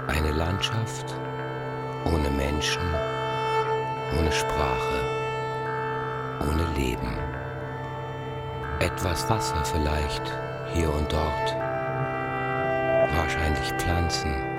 Eine Landschaft ohne Menschen, ohne Sprache, ohne Leben. Etwas Wasser vielleicht hier und dort. Wahrscheinlich Pflanzen.